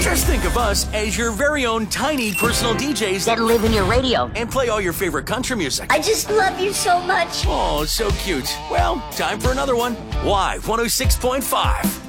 Just think of us as your very own tiny personal DJs that live in your radio and play all your favorite country music. I just love you so much. Oh, so cute. Well, time for another one. Y 106.5.